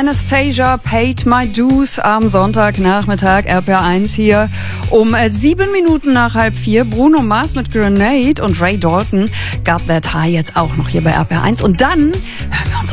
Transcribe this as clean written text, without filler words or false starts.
Anastasia Paid My Dues am Sonntagnachmittag, RPR1 hier um 7 Minuten nach 3:30. Bruno Mars mit Grenade und Ray Dalton Got That High jetzt auch noch hier bei RPR1. Und dann hören wir uns